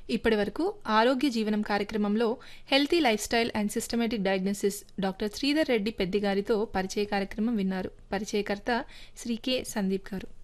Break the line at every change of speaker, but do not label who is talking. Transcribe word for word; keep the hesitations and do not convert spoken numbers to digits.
ఇప్పటి వరకు ఆరోగ్య జీవనం కార్యక్రమంలో healthy life style and systematic diagnosis doctor Sridhar Reddy పెద్దిగారితో పరిచయ కార్యక్రమం విన్నారు. పరిచయకర్త శ్రీ కె సందీప్ గారు.